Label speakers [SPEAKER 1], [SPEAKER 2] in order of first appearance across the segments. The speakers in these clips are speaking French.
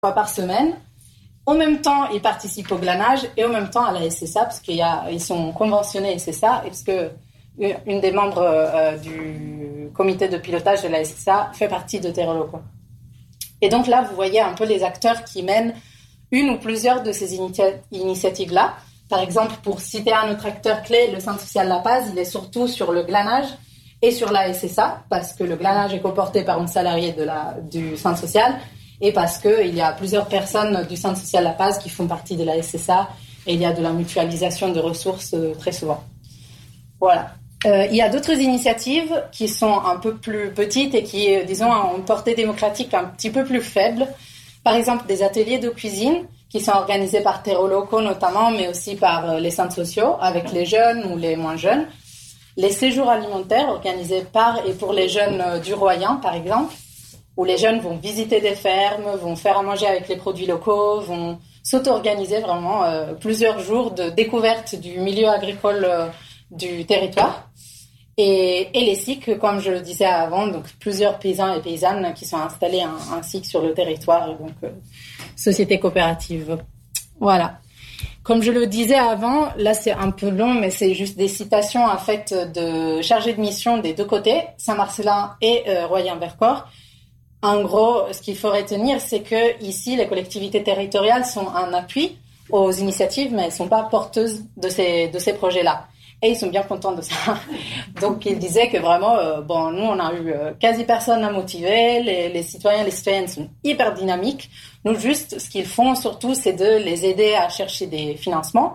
[SPEAKER 1] fois par semaine. En même temps, ils participent au glanage et en même temps à la SSA, parce qu'ils sont conventionnés SSA, et parce que une des membres du comité de pilotage de la SSA fait partie de Terreau Locaux. Et donc là, vous voyez un peu les acteurs qui mènent une ou plusieurs de ces initiatives-là. Par exemple, pour citer un autre acteur clé, le Centre social La Paz, il est surtout sur le glanage et sur la SSA, parce que le glanage est coporté par une salariée du Centre social, et parce qu'il y a plusieurs personnes du Centre social La Paz qui font partie de la SSA, et il y a de la mutualisation de ressources très souvent. Voilà. Il y a d'autres initiatives qui sont un peu plus petites et qui, disons, ont une portée démocratique un petit peu plus faible. Par exemple, des ateliers de cuisine qui sont organisés par Terreau Locaux notamment, mais aussi par les centres sociaux, avec les jeunes ou les moins jeunes. Les séjours alimentaires organisés par et pour les jeunes du Royan, par exemple, où les jeunes vont visiter des fermes, vont faire à manger avec les produits locaux, vont s'auto-organiser vraiment plusieurs jours de découverte du milieu agricole du territoire. Et les SIC, comme je le disais avant, donc plusieurs paysans et paysannes qui sont installés un SIC sur le territoire, et donc société coopérative. Voilà. Comme je le disais avant, là c'est un peu long, mais c'est juste des citations en fait de chargés de mission des deux côtés, Saint-Marcellin et Royan-Vercors. En gros, ce qu'il faut retenir, c'est que ici les collectivités territoriales sont un appui aux initiatives, mais elles sont pas porteuses de ces projets-là. Et ils sont bien contents de ça. Donc, ils disaient que vraiment, nous, on a eu quasi personne à motiver. Les citoyens et les citoyennes sont hyper dynamiques. Nous, juste, ce qu'ils font surtout, c'est de les aider à chercher des financements,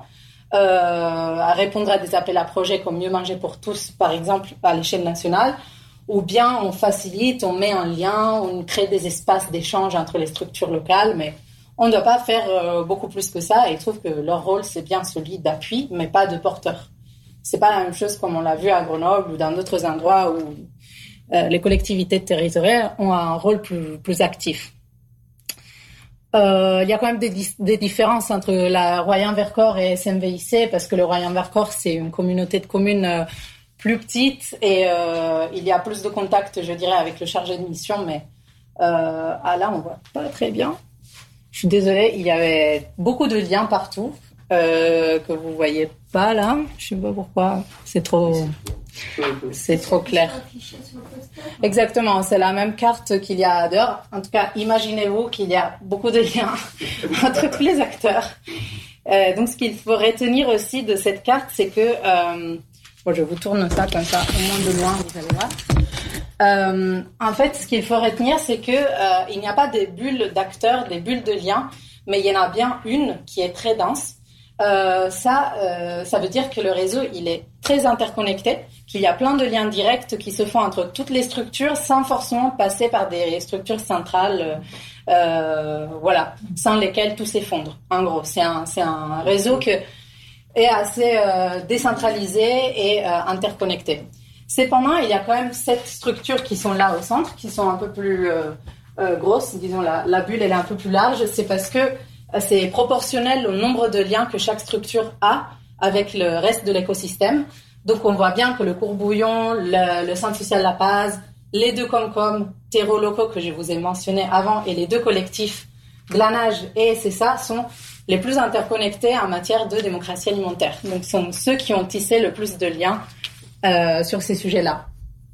[SPEAKER 1] à répondre à des appels à projets comme Mieux manger pour tous, par exemple, à l'échelle nationale. Ou bien, on facilite, on met un lien, on crée des espaces d'échange entre les structures locales, mais on ne doit pas faire beaucoup plus que ça. Et ils trouvent que leur rôle, c'est bien celui d'appui, mais pas de porteur. C'est pas la même chose comme on l'a vu à Grenoble ou dans d'autres endroits où les collectivités territoriales ont un rôle plus actif. Il y a quand même des différences entre la Royan-Vercors et SMVIC, parce que le Royan-Vercors, c'est une communauté de communes plus petite et il y a plus de contacts, je dirais, avec le chargé de mission, mais là, on voit pas très bien. Je suis désolée, il y avait beaucoup de liens partout. Que vous voyez pas là, je sais pas pourquoi, c'est trop clair. Exactement, c'est la même carte qu'il y a dehors. En tout cas, imaginez-vous qu'il y a beaucoup de liens entre tous les acteurs. Donc, ce qu'il faut retenir aussi de cette carte, c'est que je vous tourne ça comme ça, au moins de loin, vous allez voir. En fait, ce qu'il faut retenir, c'est que il n'y a pas des bulles d'acteurs, des bulles de liens, mais il y en a bien une qui est très dense. Ça veut dire que le réseau, il est très interconnecté, qu'il y a plein de liens directs qui se font entre toutes les structures sans forcément passer par des structures centrales, sans lesquelles tout s'effondre. En gros, c'est un réseau qui est assez décentralisé et interconnecté. Cependant, il y a quand même 7 structures qui sont là au centre, qui sont un peu plus grosses. Disons, la bulle, elle est un peu plus large. C'est parce que c'est proportionnel au nombre de liens que chaque structure a avec le reste de l'écosystème. Donc, on voit bien que le Courbouillon, le Centre social La Paz, les deux Comcom, Terreau Locaux que je vous ai mentionné avant, et les deux collectifs Glanage et SSA sont les plus interconnectés en matière de démocratie alimentaire. Donc, ce sont ceux qui ont tissé le plus de liens sur ces sujets-là.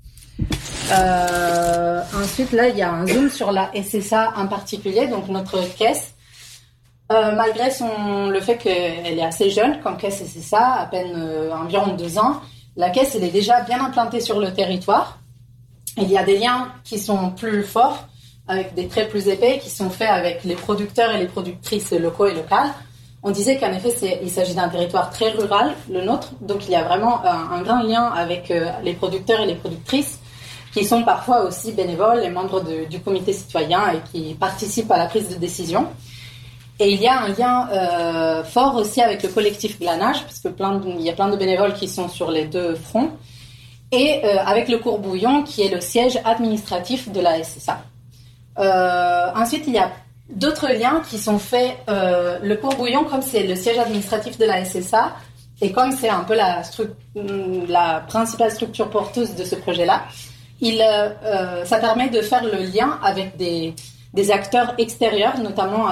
[SPEAKER 1] Ensuite, là, il y a un zoom sur la SSA en particulier, donc notre caisse. Malgré le fait qu'elle est assez jeune comme caisse SSA, à peine environ 2 ans, la caisse elle est déjà bien implantée sur le territoire. Il y a des liens qui sont plus forts, avec des traits plus épais, qui sont faits avec les producteurs et les productrices locaux et locales. On disait qu'en effet, il s'agit d'un territoire très rural, le nôtre, donc il y a vraiment un grand lien avec les producteurs et les productrices, qui sont parfois aussi bénévoles et membres du comité citoyen et qui participent à la prise de décision. Et il y a un lien fort aussi avec le collectif Glanage, parce que il y a plein de bénévoles qui sont sur les deux fronts, et avec le Courbouillon, qui est le siège administratif de la SSA. Ensuite, il y a d'autres liens qui sont faits. Le Courbouillon, comme c'est le siège administratif de la SSA, et comme c'est un peu la principale structure porteuse de ce projet-là, ça permet de faire le lien avec des des acteurs extérieurs, notamment